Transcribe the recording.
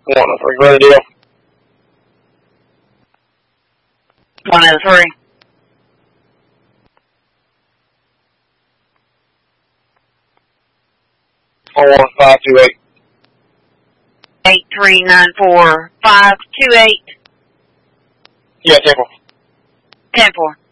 1 of 3. Ready, deal. 1 of 3. 41528. 8394528. Yeah, 10-4. 10-4.